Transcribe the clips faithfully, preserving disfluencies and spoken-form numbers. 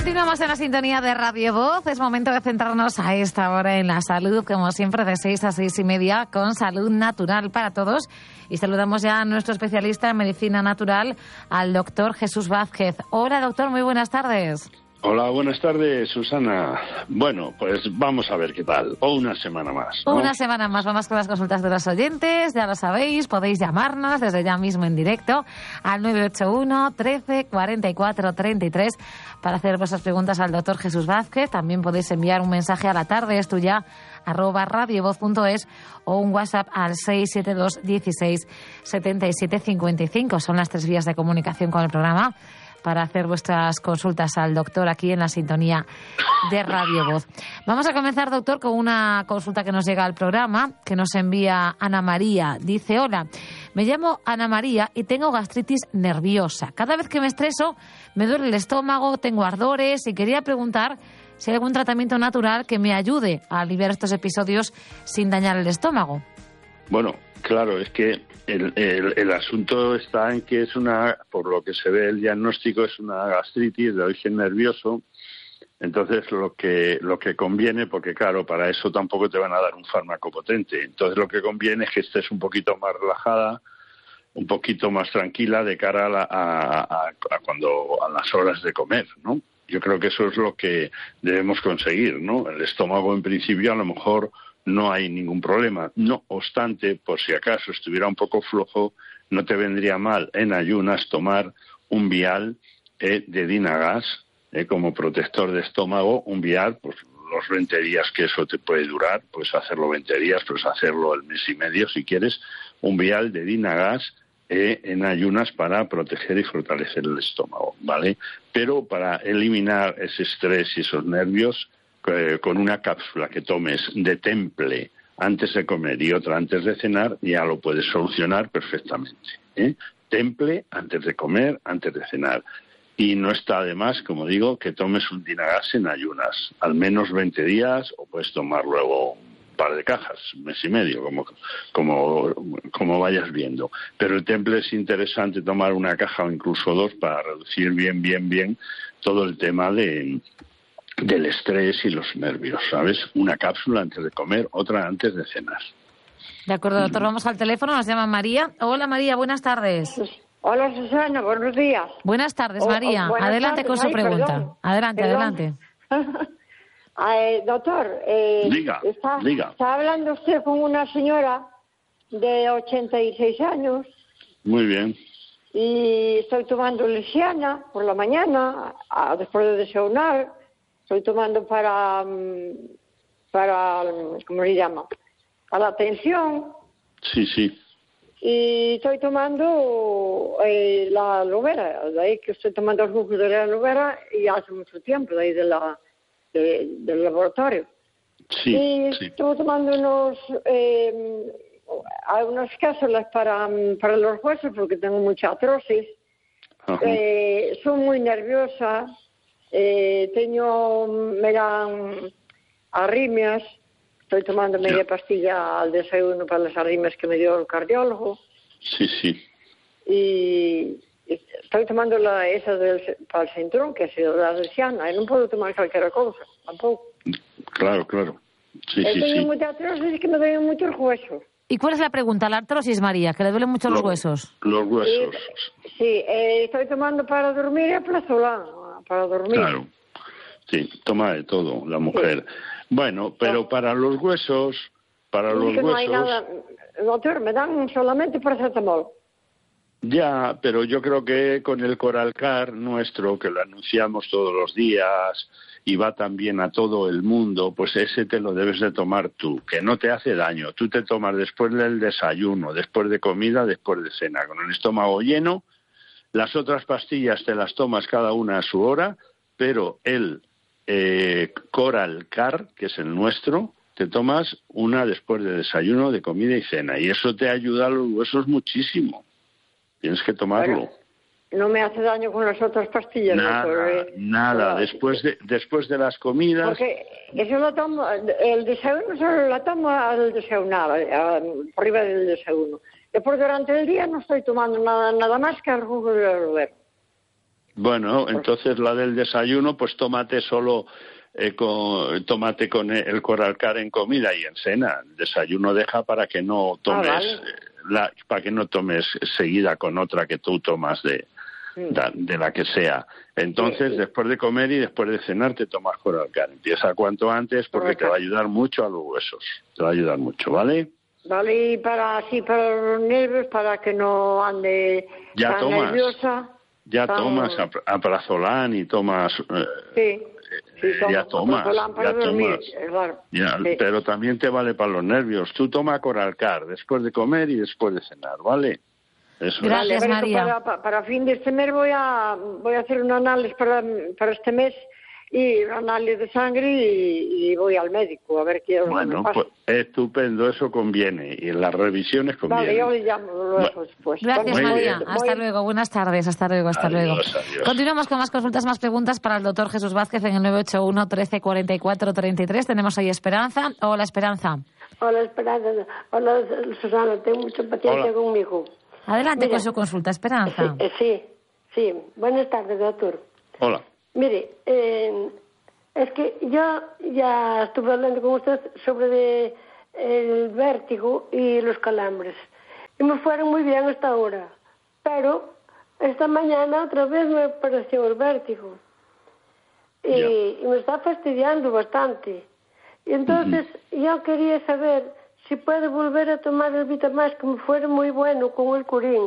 Continuamos en la sintonía de Radio Voz. Es momento de centrarnos a esta hora en la salud, como siempre, de seis a seis y media, con Salud Natural para Todos. Y saludamos ya a nuestro especialista en medicina natural, al doctor Jesús Vázquez. Hola, doctor, muy buenas tardes. Hola, buenas tardes, Susana. Bueno, pues vamos a ver qué tal. O una semana más, ¿no? Una semana más. Vamos con las consultas de los oyentes. Ya lo sabéis, podéis llamarnos desde ya mismo en directo al nueve ocho uno, trece, cuarenta y cuatro, treinta y tres para hacer vuestras preguntas al doctor Jesús Vázquez. También podéis enviar un mensaje a la tarde, esto ya, arroba radiovoz punto es, o un WhatsApp al seis siete dos, dieciséis, setenta y siete, cincuenta y cinco. Son las tres vías de comunicación con el programa para hacer vuestras consultas al doctor aquí en la sintonía de Radio Voz. Vamos a comenzar, doctor, con una consulta que nos llega al programa, que nos envía Ana María. Dice: hola, me llamo Ana María y tengo gastritis nerviosa. Cada vez que me estreso me duele el estómago, tengo ardores y quería preguntar si hay algún tratamiento natural que me ayude a aliviar estos episodios sin dañar el estómago. Bueno, claro, es que el, el, el asunto está en que es una, por lo que se ve el diagnóstico, es una gastritis de origen nervioso. Entonces lo que lo que conviene, porque claro, para eso tampoco te van a dar un fármaco potente. Entonces lo que conviene es que estés un poquito más relajada, un poquito más tranquila de cara a, la, a, a, a cuando a las horas de comer, ¿no? Yo creo que eso es lo que debemos conseguir, ¿no? El estómago, en principio, a lo mejor no hay ningún problema. No obstante, por si acaso estuviera un poco flojo, no te vendría mal en ayunas tomar un vial eh, de Dynagas eh, como protector de estómago. Un vial, pues los veinte días que eso te puede durar, pues hacerlo veinte días, pues hacerlo el mes y medio si quieres. Un vial de Dynagas eh, en ayunas para proteger y fortalecer el estómago, ¿vale? Pero para eliminar ese estrés y esos nervios, con una cápsula que tomes de Temple antes de comer y otra antes de cenar, ya lo puedes solucionar perfectamente, ¿eh? Temple antes de comer, antes de cenar. Y no está de más, como digo, que tomes un Dynagas en ayunas, al menos veinte días, o puedes tomar luego un par de cajas, un mes y medio, como, como, como vayas viendo. Pero el Temple es interesante tomar una caja o incluso dos para reducir bien, bien, bien todo el tema de... del estrés y los nervios, ¿sabes? Una cápsula antes de comer, otra antes de cenar. De acuerdo, doctor. Vamos al teléfono, nos llama María. Hola, María, buenas tardes. Hola, Susana, buenos días. Buenas tardes, María. Oh, oh, buenas adelante tardes. con su Ay, pregunta. Perdón. Adelante, Perdón. adelante. eh, doctor, eh, diga, está, diga. está hablando usted con una señora de ochenta y seis años. Muy bien. Y estoy tomando lesiana por la mañana, a, después de desayunar. Estoy tomando para, para, ¿cómo se llama? Para la tensión. Sí, sí. Y estoy tomando eh, la aloe vera, de ahí que estoy tomando el jugo de la aloe vera y hace mucho tiempo, de ahí de la, de, del laboratorio. Sí, y sí. estoy tomando unos, eh, hay unas cápsulas para, para los huesos porque tengo mucha artrosis. Eh, soy muy nerviosa. Eh, tengo, me dan arritmias, estoy tomando media ya. pastilla al desayuno para las arritmias que me dio el cardiólogo. Sí, sí. Y, y estoy tomando la esa del, para el cinturón, que ha sido la lesiana, y no puedo tomar cualquier cosa, tampoco. Claro, claro. Sí, He sí, tenido sí. mucha artrosis y que me duelen muchos huesos. ¿Y cuál es la pregunta? La artrosis, María, que le duelen mucho los, los huesos. Los huesos. Y, sí, eh, estoy tomando para dormir y plazolán, para dormir. Claro. Sí, toma de todo la mujer. Sí. Bueno, pero para los huesos, para los no huesos... hay nada, doctor, me dan solamente paracetamol. Ya, pero yo creo que con el Coralcar nuestro, que lo anunciamos todos los días y va también a todo el mundo, pues ese te lo debes de tomar tú, que no te hace daño. Tú te tomas después del desayuno, después de comida, después de cena, con el estómago lleno. Las otras pastillas te las tomas cada una a su hora, pero el eh, Coralcar, que es el nuestro, te tomas una después de desayuno, de comida y cena. Y eso te ayuda a los huesos muchísimo. Tienes que tomarlo. Bueno, no me hace daño con las otras pastillas. Nada, ¿no? Porque, nada. Pero, después de después de las comidas... Porque eso lo tomo, el desayuno solo la tomo al desayunar, arriba del desayuno. Después durante el día no estoy tomando nada nada más que el jugo de aloe vera. Bueno, entonces la del desayuno, pues tómate solo, eh, con, tómate con el Coralcar en comida y en cena. El desayuno deja para que no tomes, ah, vale. la, para que no tomes seguida con otra que tú tomas de, sí. de, de la que sea. Entonces, sí, sí. después de comer y después de cenar te tomas Coralcar. Empieza cuanto antes porque te va a ayudar mucho a los huesos. Te va a ayudar mucho, ¿vale? Vale, y para así para los nervios, para que no ande ya tan tomas, nerviosa. Ya tan... tomas Alprazolam y tomas... Eh, sí, sí, ya tomas, ya dormir, tomas. Claro. Ya, sí. Pero también te vale para los nervios. Tú toma Coralcar después de comer y después de cenar, ¿vale? Eso Gracias, es. María. Para, para fin de este mes voy a voy a hacer un análisis para, para este mes y un análisis de sangre y, y voy al médico a ver qué es lo bueno, que me pasa. Pues estupendo, eso conviene y en las revisiones conviene. Vale, yo le llamo luego bueno. después. Gracias, bueno, María. Bien. Hasta muy... luego. Buenas tardes. Hasta luego. Hasta adiós, luego. Adiós. Continuamos con más consultas, más preguntas para el doctor Jesús Vázquez en el nueve ocho uno, trece, cuarenta y cuatro, treinta y tres. Tenemos ahí Esperanza. Hola, Esperanza. Hola, Esperanza. Hola, Susana. Tengo mucha paciencia Hola. conmigo. Adelante Mira, con su consulta, Esperanza. Sí, sí, sí. Buenas tardes, doctor. Hola. Mire, eh, es que yo ya estuve hablando con usted sobre de, el vértigo y los calambres. Y me fueron muy bien hasta ahora. Pero esta mañana otra vez me apareció el vértigo. Y, y me está fastidiando bastante. Y entonces uh-huh. yo quería saber si puedo volver a tomar el Vitamax, que me fuera muy bueno con el curín.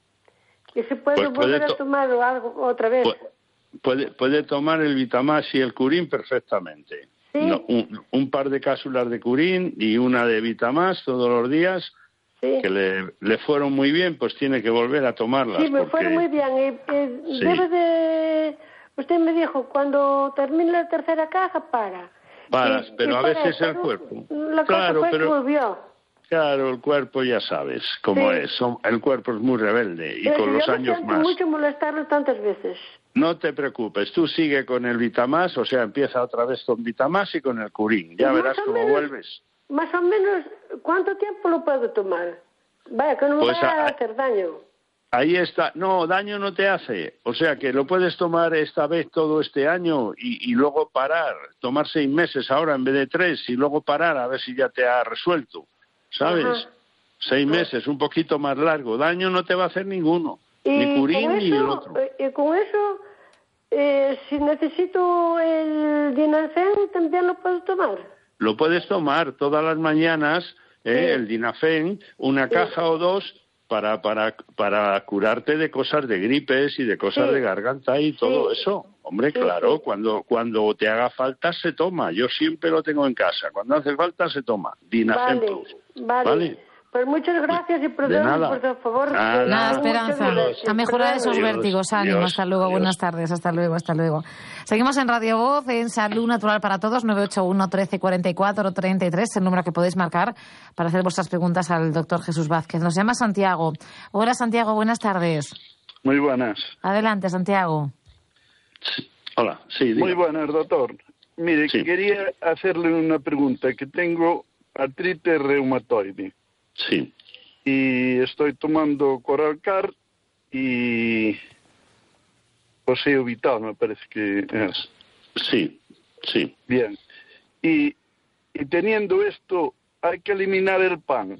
Y si puedo pues volver to- a tomar algo otra vez. Pues, puede, puede tomar el Vitamax y el curín perfectamente. ¿Sí? No, un, un par de cápsulas de curín y una de Vitamax todos los días, ¿sí? que le, le fueron muy bien, pues tiene que volver a tomarlas. Sí, me porque... fueron muy bien. Y, y sí. debe de... Usted me dijo, cuando termine la tercera caja, para. Paras, y, pero y a para, veces pero el cuerpo. La claro, cosa fue pero... que volvió. Claro, el cuerpo ya sabes cómo sí. es. Son, el cuerpo es muy rebelde y pero con yo los me años siento más. mucho molestarlo tantas veces. No te preocupes, tú sigue con el Vitamax, o sea, empieza otra vez con Vitamax y con el curín. Ya verás cómo menos, vuelves. Más o menos, ¿cuánto tiempo lo puedo tomar? Vaya, que no me pues vaya a, a hacer daño. Ahí está. No, daño no te hace. O sea, que lo puedes tomar esta vez todo este año y, y luego parar. Tomar seis meses ahora en vez de tres y luego parar a ver si ya te ha resuelto. ¿Sabes? Ajá. Seis meses, un poquito más largo. Daño no te va a hacer ninguno. Ni curín ni el otro. Y con eso, eh, si necesito el Dinafen, ¿también lo puedo tomar? Lo puedes tomar todas las mañanas, eh, sí. el Dinafen, una sí. caja o dos, para para para curarte de cosas de gripes y de cosas sí. de garganta y todo sí. eso. Hombre, sí, claro, sí. cuando cuando te haga falta se toma. Yo siempre lo tengo en casa. Cuando hace falta se toma. Dinafen vale, Plus. Vale. ¿Vale? Pues muchas gracias y perdón, por favor. Nada, nada Esperanza. A mejorar esos Dios, vértigos. Ánimo. Dios, hasta luego. Dios. Buenas tardes. Hasta luego. Hasta luego. Seguimos en Radio Voz, en Salud Natural para Todos, nueve ocho uno, trece, cuarenta y cuatro, treinta y tres, el número que podéis marcar para hacer vuestras preguntas al doctor Jesús Vázquez. Nos llama Santiago. Hola, Santiago. Buenas tardes. Muy buenas. Adelante, Santiago. Sí. Hola. Sí, Muy buenas, doctor. Mire, sí. quería hacerle una pregunta, que tengo artritis reumatoide. Sí. Y estoy tomando Coralcar y Poseo Vital, me parece que es. Sí, sí. Bien. Y, y teniendo esto, hay que eliminar el pan.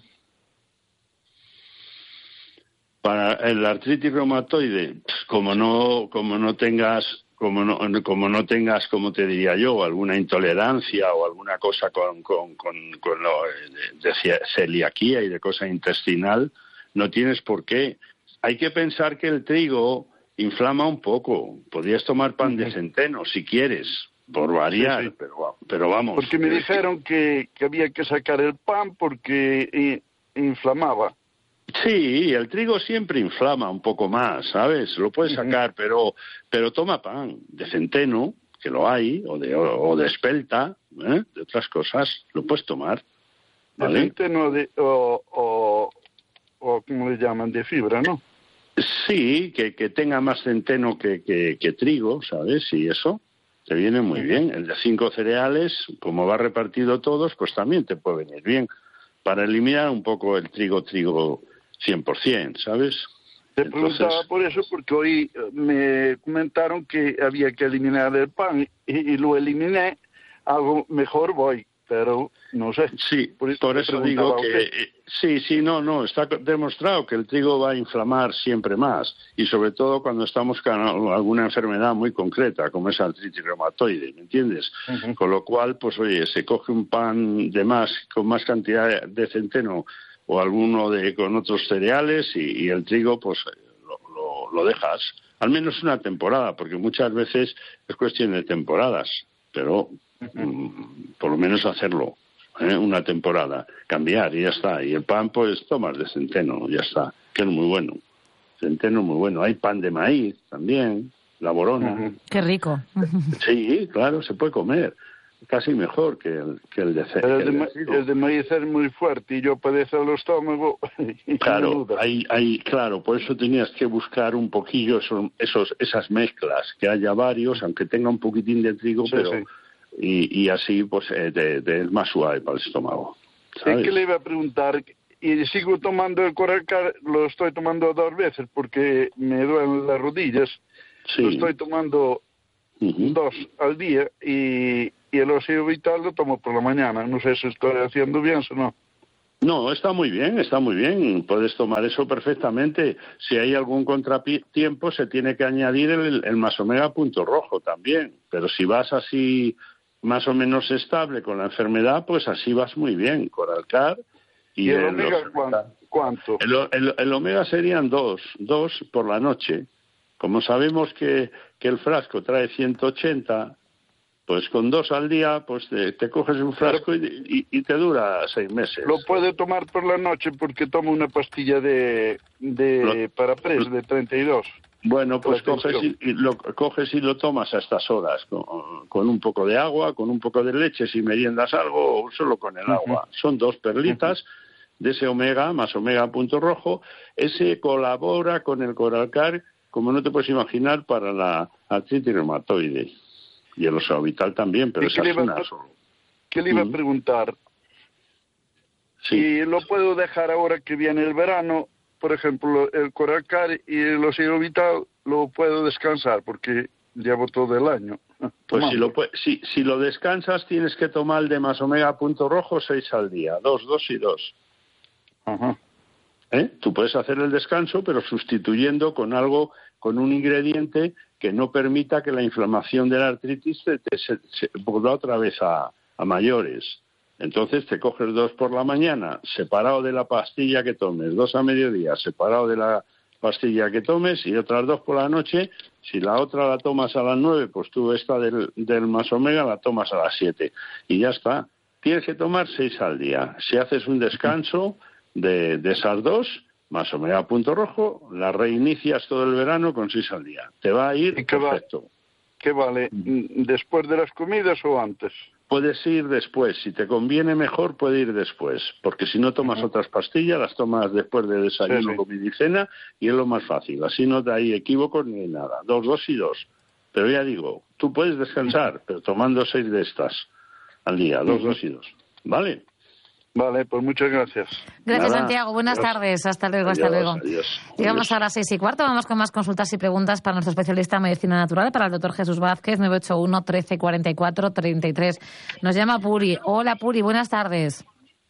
Para el artritis reumatoide, como no, como no tengas, como no, como no tengas, como te diría yo, alguna intolerancia o alguna cosa con, con, con, con lo de, de celiaquía y de cosa intestinal, no tienes por qué. Hay que pensar que el trigo inflama un poco. Podrías tomar pan de centeno si quieres, por variar, sí, sí. Pero, pero vamos. Porque me dijeron que, que había que sacar el pan porque eh, inflamaba. Sí, el trigo siempre inflama un poco más, ¿sabes? Lo puedes sacar, uh-huh. pero pero toma pan de centeno, que lo hay, o de o, o de espelta, ¿eh? De otras cosas, lo puedes tomar. ¿Vale? De centeno de, o, o, o, ¿cómo le llaman? De fibra, ¿no? Sí, que, que tenga más centeno que, que, que trigo, ¿sabes? Y eso te viene muy uh-huh. bien. El de cinco cereales, como va repartido todos, pues también te puede venir bien. Para eliminar un poco el trigo, trigo... cien por ciento, ¿sabes? Te preguntaba Entonces, por eso, porque hoy me comentaron que había que eliminar el pan y, y lo eliminé. Algo mejor voy, pero no sé. Sí, por eso, por eso digo que eh, sí, sí, no, no, está demostrado que el trigo va a inflamar siempre más, y sobre todo cuando estamos con alguna enfermedad muy concreta, como es artritis reumatoide, ¿me entiendes? Uh-huh. Con lo cual, pues oye, se coge un pan de más, con más cantidad de centeno, o alguno de con otros cereales, y, y el trigo pues lo, lo, lo dejas al menos una temporada, porque muchas veces es cuestión de temporadas, pero uh-huh. mm, por lo menos hacerlo, ¿eh? Una temporada, cambiar y ya está. Y el pan pues tomas de centeno, ya está, que es muy bueno, centeno muy bueno. Hay pan de maíz también, la borona. Uh-huh. Qué rico. Sí, claro, se puede comer. Casi mejor que el, que el de Pero el, de, ma- el de maíz es muy fuerte y yo padezco el estómago. Claro, hay, hay, claro, por eso tenías que buscar un poquillo esos, esos, esas mezclas, que haya varios, aunque tenga un poquitín de trigo, sí, pero sí. Y, y así pues eh, te, te es más suave para el estómago, ¿sabes? Es que le iba a preguntar, y sigo tomando el Coralcar, lo estoy tomando dos veces porque me duelen las rodillas, sí. Lo estoy tomando uh-huh. dos al día y... Y el óxido vital lo tomo por la mañana. No sé si estoy haciendo bien o no. No, está muy bien, está muy bien. Puedes tomar eso perfectamente. Si hay algún contratiempo, se tiene que añadir el, el más omega punto rojo también. Pero si vas así más o menos estable con la enfermedad, pues así vas muy bien. Coralcar y, ¿Y el, el omega los, cuánto? El, el, el omega serían dos, dos por la noche. Como sabemos que, que el frasco trae ciento ochenta... Pues con dos al día, pues te, te coges un frasco y, y, y te dura seis meses. Lo puede tomar por la noche porque tomo una pastilla de, de lo, Parapres de treinta y dos. Bueno, pues coges y, y lo coges y lo tomas a estas horas, con, con un poco de agua, con un poco de leche, si meriendas algo, o solo con el agua. Uh-huh. Son dos perlitas uh-huh. de ese omega, más omega punto rojo. Ese colabora con el Coralcar, como no te puedes imaginar, para la artritis reumatoide. Y el óxido vital también, pero esa es una solo. ¿Qué le iba a preguntar? Sí. Y lo puedo dejar ahora que viene el verano, por ejemplo, el Coralcar y el óxido vital lo puedo descansar porque llevo todo el año. Pues si lo, si, si lo descansas tienes que tomar el de más omega punto rojo seis al día, dos, dos y dos. Ajá. ¿Eh? Tú puedes hacer el descanso, pero sustituyendo con algo, con un ingrediente que no permita que la inflamación de la artritis te, te, se, se vuelva otra vez a, a mayores. Entonces te coges dos por la mañana, separado de la pastilla que tomes, dos a mediodía, separado de la pastilla que tomes, y otras dos por la noche. Si la otra la tomas a las nueve, pues tú esta del, del más omega la tomas a las siete. Y ya está. Tienes que tomar seis al día. Si haces un descanso de, de esas dos, más omega punto rojo, la reinicias todo el verano con seis al día. Te va a ir ¿Y qué perfecto. Va, ¿Qué vale? ¿Después de las comidas o antes? Puedes ir después. Si te conviene mejor, puede ir después. Porque si no tomas uh-huh. otras pastillas, las tomas después de desayuno, sí, sí. comida y cena, y es lo más fácil. Así no hay equívocos ni nada. Dos, dos y dos. Pero ya digo, tú puedes descansar, uh-huh. pero tomando seis de estas al día. Dos, uh-huh. dos y dos. ¿Vale? Vale, pues muchas gracias. Gracias, Nada. Santiago. Buenas Adiós. tardes. Hasta luego, Adiós, hasta luego. Adiós. Llegamos a las seis y cuarto. Vamos con más consultas y preguntas para nuestro especialista en medicina natural, para el doctor Jesús Vázquez, nueve ocho uno, trece, cuarenta y cuatro, treinta y tres. Nos llama Puri. Hola, Puri. Buenas tardes.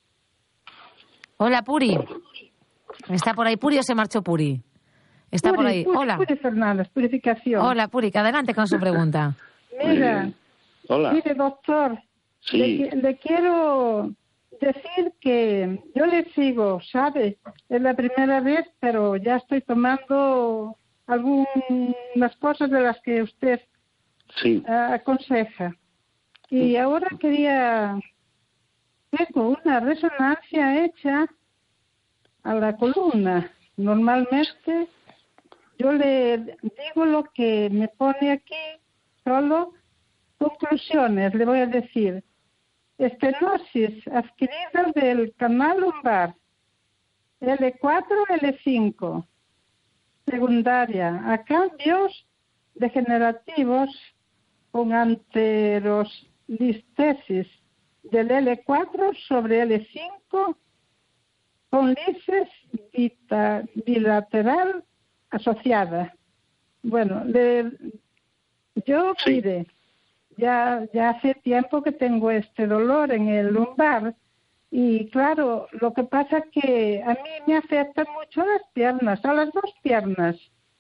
Hola, Puri. ¿Está por ahí Puri o se marchó Puri? Está Puri, por ahí. Puri, Hola. Puri Fernández, purificación. Hola, Puri. Que adelante con su pregunta. Mira. Hola. Mire, doctor. Sí. Le, le quiero decir que yo le sigo, ¿sabe? Es la primera vez, pero ya estoy tomando algunas cosas de las que usted sí. uh, aconseja. Y ahora quería... Tengo una resonancia hecha a la columna. Normalmente yo le digo lo que me pone aquí, solo conclusiones, le voy a decir. Estenosis adquirida del canal lumbar, L cuatro, L cinco, secundaria, a cambios degenerativos con anterolistesis del L cuatro sobre L cinco, con lisis bilateral asociada. Bueno, de, yo, sí. mire, ya, ya hace tiempo que tengo este dolor en el lumbar y claro, lo que pasa es que a mí me afectan mucho las piernas, a las dos piernas.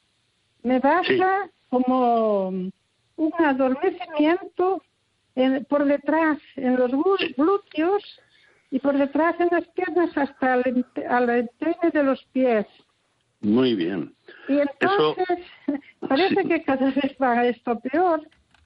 Me baja sí. como un adormecimiento en, por detrás, en los glúteos y por detrás en las piernas hasta el, al empeine de los pies. Muy bien. Y entonces Eso, parece sí. que cada vez va esto peor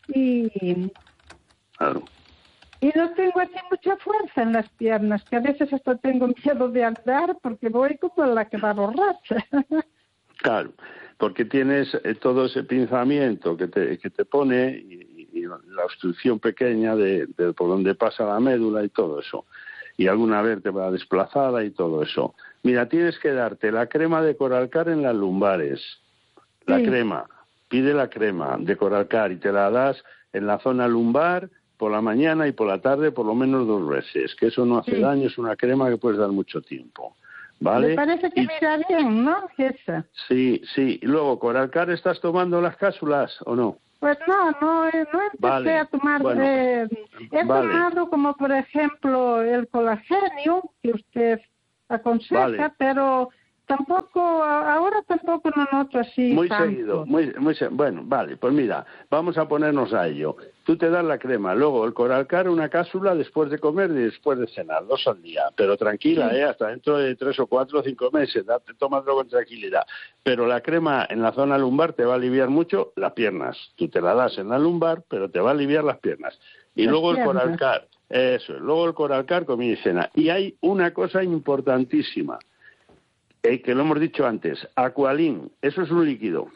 y, claro. y no tengo así mucha fuerza en las piernas, que a veces hasta tengo miedo de andar porque voy como la que va borracha. Claro, porque tienes eh, todo ese pinzamiento que te, que te pone y, y la obstrucción pequeña de, de por donde pasa la médula y todo eso. Y alguna vértebra desplazada y todo eso. Mira, tienes que darte la crema de Coralcar en las lumbares. La sí. crema, pide la crema de Coralcar y te la das en la zona lumbar por la mañana y por la tarde por lo menos dos veces. Que eso no hace sí. daño, es una crema que puedes dar mucho tiempo. ¿Vale? Me parece que y... mira bien, ¿no? Esa. Sí, sí. Y luego, ¿Coralcar estás tomando las cápsulas o no? Pues no, no, no empecé vale. a tomar. Bueno, eh, he vale. tomado como, por ejemplo, el colágeno que usted aconseja, vale. pero tampoco, ahora tampoco no noto así Muy tanto. seguido, muy, muy bueno, vale, pues mira, vamos a ponernos a ello. Tú te das la crema, luego el Coralcar, una cápsula después de comer y después de cenar, dos al día, pero tranquila, sí. eh, hasta dentro de tres o cuatro o cinco meses, date, tómatelo con tranquilidad. Pero la crema en la zona lumbar te va a aliviar mucho las piernas. Tú te la das en la lumbar, pero te va a aliviar las piernas. Y las luego piernas. El Coralcar, eso, luego el Coralcar, comida y cena. Y hay una cosa importantísima, Eh, que lo hemos dicho antes, Aqualin, eso es un líquido.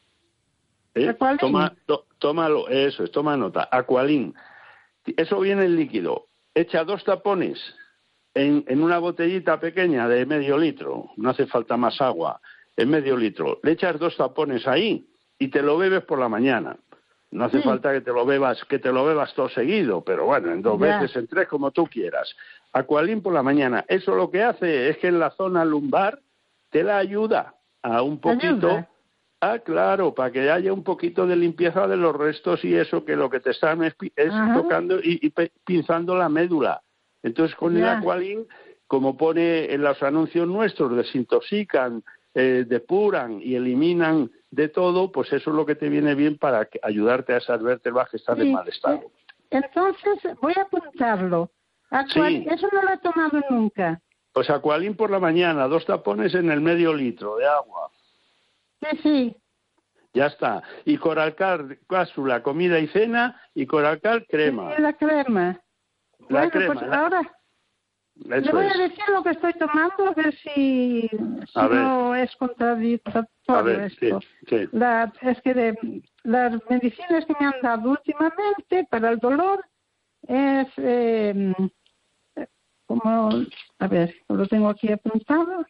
¿Eh? Toma, to, tómalo, eso es, toma nota, Aqualin. Eso viene en líquido. Echa dos tapones en, en una botellita pequeña de medio litro, no hace falta más agua, en medio litro. Le echas dos tapones ahí y te lo bebes por la mañana. No hace sí. falta que te lo bebas, que te lo bebas todo seguido, pero bueno, en dos ya. veces, en tres, como tú quieras. Aqualin por la mañana. Eso lo que hace es que en la zona lumbar te la ayuda a un poquito, ¿Ayuda? ah, claro, para que haya un poquito de limpieza de los restos y eso, que lo que te están es, es tocando y, y pinzando la médula. Entonces con ya. el Aqualin, como pone en los anuncios nuestros, desintoxican, eh, depuran y eliminan de todo, pues eso es lo que te viene bien para que, ayudarte a esas vértebras que están sí. en mal estado. Entonces voy a apuntarlo. Aqualin, sí. Eso no lo he tomado nunca. Pues Aqualin por la mañana, dos tapones en el medio litro de agua. Sí, sí. Ya está. Y Coralcar, cápsula, comida y cena, y Coralcar, crema. Sí, la crema. La bueno, crema. Pues la... ahora Eso le voy es. a decir lo que estoy tomando, a ver si, si a ver. no es contradictorio a ver, esto. Sí, sí. La, es que de, las medicinas que me han dado últimamente para el dolor es... Eh, como, a ver, lo tengo aquí apuntado.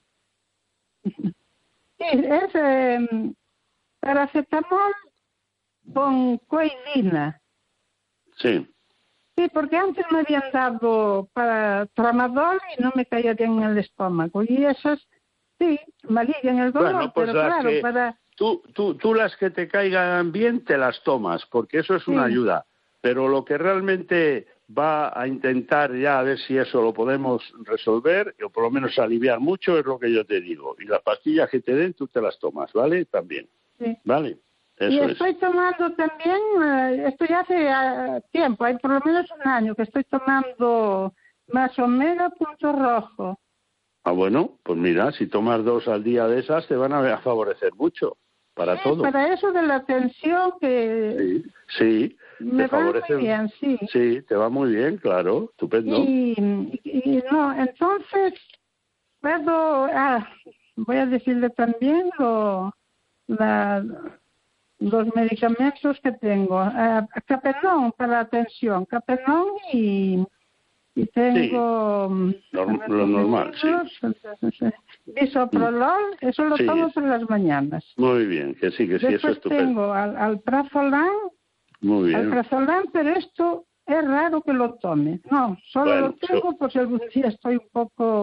Sí, es eh, paracetamol con coidina. Sí. Sí, porque antes me habían dado para tramadol y no me caía bien en el estómago. Y esas, sí, me alivian el dolor, bueno, pues pero claro, que para... Tú, tú, tú las que te caigan bien te las tomas, porque eso es una sí. ayuda. Pero lo que realmente va a intentar ya a ver si eso lo podemos resolver, o por lo menos aliviar mucho, es lo que yo te digo. Y las pastillas que te den, tú te las tomas, ¿vale? También. Sí. ¿Vale? Eso y es. estoy tomando también, uh, esto ya hace uh, tiempo, hay por lo menos un año que estoy tomando más omega punto rojo. Ah, bueno, pues mira, si tomas dos al día de esas, te van a favorecer mucho, para sí, todo. Para eso de la tensión que... Sí, sí. Me te va favorece muy bien, sí. Sí, te va muy bien, claro, estupendo. Y, y no, entonces, puedo, ah, voy a decirle también lo, la, los medicamentos que tengo. Uh, Capenón para la tensión, Capenón y, y tengo... Sí, lo, lo normal, sí. Bisoprolol, eso lo sí. tomo por las mañanas. Muy bien, que sí, que sí, Después eso es estupendo. tengo al, alprazolam, Muy bien. alprazolam, pero esto es raro que lo tome. No, solo bueno, lo tengo yo... por si algún día estoy un poco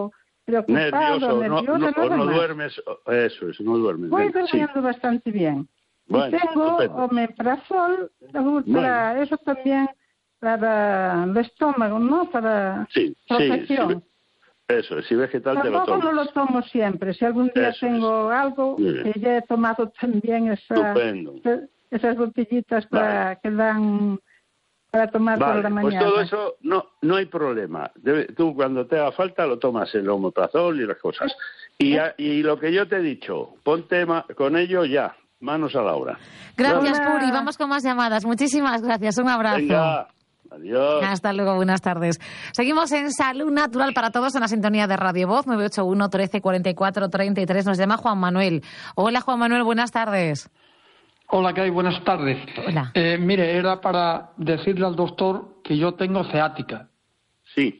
preocupado, nervioso, nerviosa, no, no, nada no más. duermes, eso es, no duermes. Voy bien, durmiendo sí. bastante bien. Bueno, y tengo estupendo. omeprazol, para Bueno. eso también, para el estómago, ¿no? Para sí, protección. Sí, sí. Eso, si vegetal te lo Tampoco tomas. no lo tomo siempre. Si algún día Eso tengo es. algo, que ya he tomado también esa, esas botellitas para vale. que dan para tomar vale, por la mañana. Pues todo eso no no hay problema. Debe, tú cuando te haga falta lo tomas el omeprazol y las cosas. Y, a, y lo que yo te he dicho, ponte ma, con ello ya, manos a la obra. Gracias, Hola. Puri. Vamos con más llamadas. Muchísimas gracias. Un abrazo. Venga. Adiós. Hasta luego, buenas tardes. Seguimos en Salud Natural para Todos en la sintonía de Radio Voz, nueve ocho uno, trece, cuarenta y cuatro, treinta y tres. Nos llama Juan Manuel. Hola, Juan Manuel, buenas tardes. Hola, ¿qué hay? Buenas tardes. Hola. Eh, mire, era para decirle al doctor que yo tengo ciática. Sí.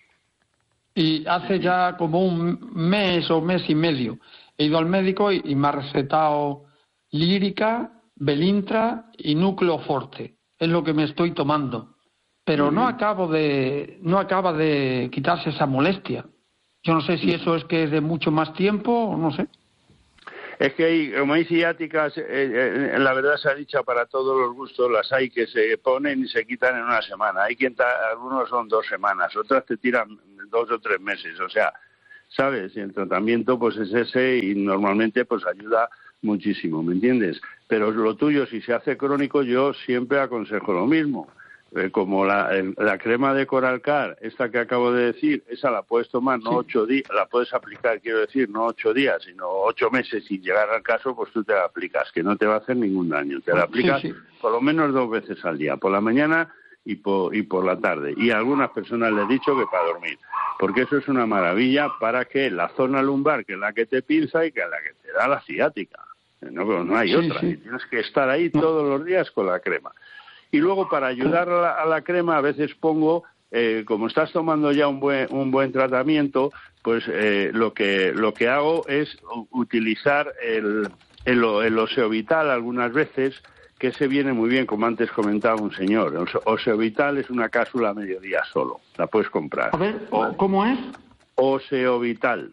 Y hace ya como un mes o mes y medio he ido al médico y, y me ha recetado lírica, Belintra y Núcleo Forte. Es lo que me estoy tomando. Pero no acabo de no acaba de quitarse esa molestia. Yo no sé si eso es que es de mucho más tiempo o no sé. Es que hay, como hay ciáticas, eh, eh, la verdad se ha dicho para todos los gustos, las hay que se ponen y se quitan en una semana. Hay quien, ta, algunos son dos semanas, otras te tiran dos o tres meses. O sea, ¿sabes? Y el tratamiento pues es ese y normalmente pues ayuda muchísimo, ¿me entiendes? Pero lo tuyo, si se hace crónico, yo siempre aconsejo lo mismo. Eh, como la, el, la crema de Coralcar, esta que acabo de decir, esa la puedes tomar no sí. ocho días, la puedes aplicar, quiero decir, no ocho días, sino ocho meses y llegar al caso, pues tú te la aplicas, que no te va a hacer ningún daño. Te la aplicas sí, sí. por lo menos dos veces al día, por la mañana y por, y por la tarde. Y a algunas personas les he dicho que para dormir, porque eso es una maravilla para que la zona lumbar, que es la que te pinza y que es la que te da la ciática. No, no hay sí, otra, sí. tienes que estar ahí todos los días con la crema. Y luego para ayudar a la, a la crema a veces pongo, eh, como estás tomando ya un buen un buen tratamiento, pues eh, lo que lo que hago es utilizar el, el, el Oseovital algunas veces, que ese viene muy bien, como antes comentaba un señor. El Oseovital es una cápsula a mediodía solo, la puedes comprar. A ver, ¿cómo es? Oseovital.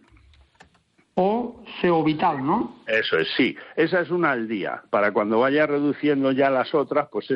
Oseovital, ¿no? Eso es, sí. Esa es una al día. Para cuando vaya reduciendo ya las otras, pues